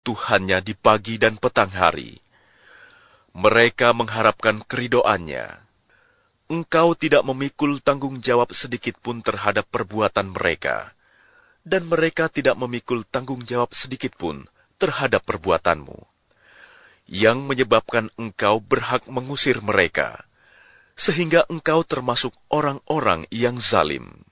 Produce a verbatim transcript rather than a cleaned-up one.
Tuhannya di pagi dan petang hari. Mereka mengharapkan keridoannya. Engkau tidak memikul tanggung jawab sedikit pun terhadap perbuatan mereka, dan mereka tidak memikul tanggung jawab sedikit pun terhadap perbuatanmu, yang menyebabkan engkau berhak mengusir mereka, sehingga engkau termasuk orang-orang yang zalim.